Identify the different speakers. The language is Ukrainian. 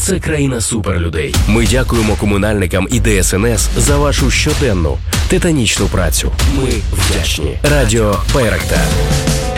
Speaker 1: це країна суперлюдей. Ми дякуємо комунальникам і ДСНС за вашу щоденну титанічну працю. Ми вдячні. Радіо Байрактар.